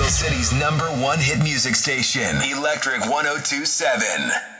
Steel City's #1 hit music station, Electric 102.7.